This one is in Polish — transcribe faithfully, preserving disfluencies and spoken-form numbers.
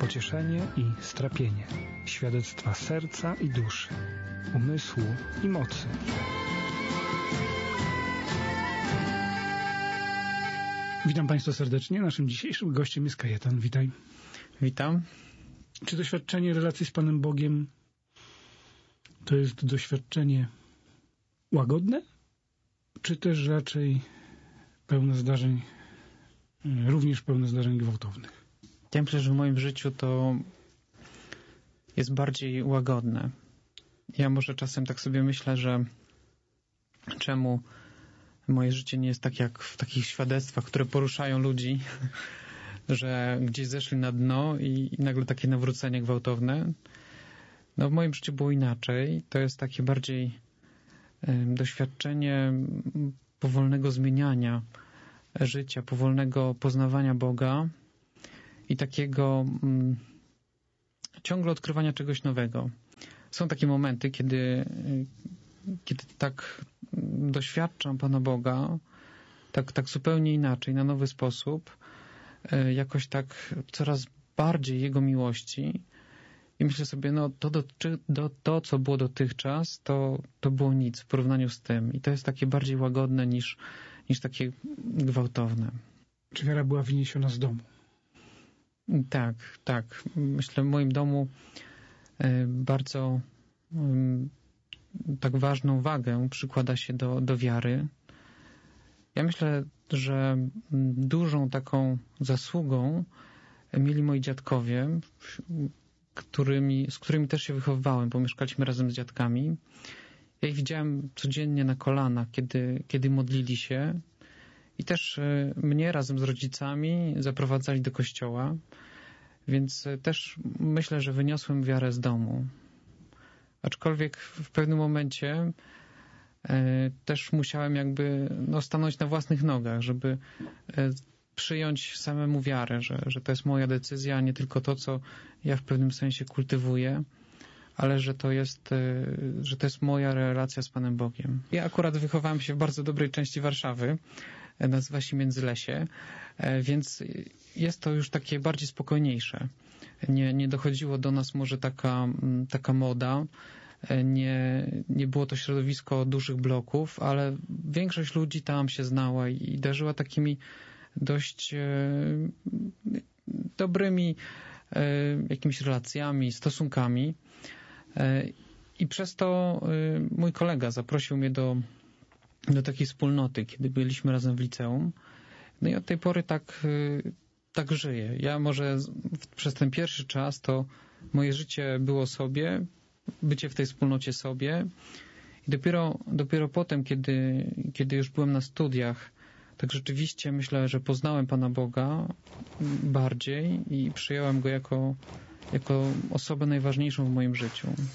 pocieszenie i strapienie, świadectwa serca i duszy, umysłu i mocy. Witam Państwa serdecznie. Naszym dzisiejszym gościem jest Kajetan. Witaj. Witam. Czy doświadczenie relacji z Panem Bogiem to jest doświadczenie łagodne, czy też raczej pełne zdarzeń, również pełne zdarzeń gwałtownych? Ja myślę, że w moim życiu to jest bardziej łagodne. Ja może czasem tak sobie myślę, że czemu moje życie nie jest tak jak w takich świadectwach, które poruszają ludzi, że gdzieś zeszli na dno i, i nagle takie nawrócenie gwałtowne. No w moim życiu było inaczej. To jest takie bardziej y, doświadczenie powolnego zmieniania życia, powolnego poznawania Boga i takiego mm, ciągle odkrywania czegoś nowego. Są takie momenty, kiedy, y, kiedy tak doświadczam Pana Boga, tak, tak zupełnie inaczej, na nowy sposób, y, jakoś tak coraz bardziej Jego miłości. I myślę sobie, no to, do, do, to co było dotychczas, to, to było nic w porównaniu z tym. I to jest takie bardziej łagodne niż, niż takie gwałtowne. Czy wiara była wyniesiona z domu? Tak, tak. Myślę, w moim domu y, bardzo y, tak ważną wagę przykłada się do, do wiary. Ja myślę, że dużą taką zasługą mieli moi dziadkowie, którymi, z którymi też się wychowywałem, bo mieszkaliśmy razem z dziadkami. Ja ich widziałem codziennie na kolanach, kiedy, kiedy modlili się i też mnie razem z rodzicami zaprowadzali do kościoła, więc też myślę, że wyniosłem wiarę z domu. Aczkolwiek w pewnym momencie e, też musiałem jakby no, stanąć na własnych nogach, żeby e, przyjąć samemu wiarę, że, że to jest moja decyzja, a nie tylko to, co ja w pewnym sensie kultywuję, ale że to jest, że to jest moja relacja z Panem Bogiem. Ja akurat wychowałem się w bardzo dobrej części Warszawy, nazywa się Międzylesie, więc jest to już takie bardziej spokojniejsze. Nie, nie dochodziło do nas może taka, taka moda, nie, nie było to środowisko dużych bloków, ale większość ludzi tam się znała i darzyła takimi dość e, dobrymi e, jakimiś relacjami, stosunkami e, i przez to e, mój kolega zaprosił mnie do, do takiej wspólnoty, kiedy byliśmy razem w liceum. No i od tej pory tak, e, tak żyję. Ja może z, w, przez ten pierwszy czas to moje życie było sobie, bycie w tej wspólnocie sobie i dopiero, dopiero potem, kiedy, kiedy już byłem na studiach, tak rzeczywiście myślę, że poznałem Pana Boga bardziej i przyjąłem Go jako, jako osobę najważniejszą w moim życiu.